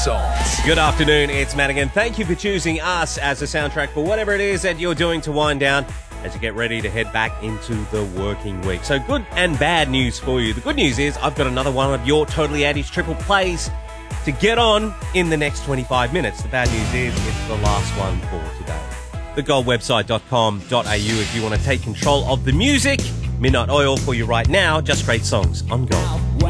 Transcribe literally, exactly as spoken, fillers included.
Songs. Good afternoon, it's Madigan. Thank you for choosing us as a soundtrack for whatever it is that you're doing to wind down as you get ready to head back into the working week. So good and bad news for you. The good news is I've got another one of your Totally eighties triple plays to get on in the next twenty-five minutes. The bad news is it's the last one for today. the gold website dot com dot a u if you want to take control of the music. Midnight Oil for you right now. Just great songs on Gold.